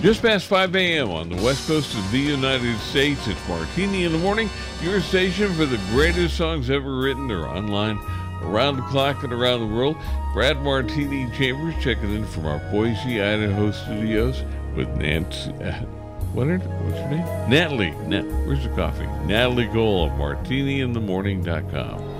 Just past 5 a.m. on the west coast of the United States, it's Martini in the Morning, your station for the greatest songs ever written or online around the clock and around the world. Brad Martini Chambers checking in from our Boise, Idaho studios with Nancy. What's her name? Natalie. Where's the coffee? Natalie Gohl of MartiniInTheMorning.com.